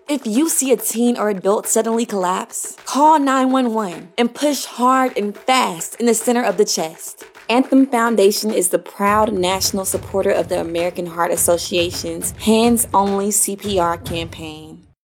If you see a teen or adult suddenly collapse, call 911 and push hard and fast in the center of the chest. Anthem Foundation is the proud national supporter of the American Heart Association's Hands Only CPR campaign.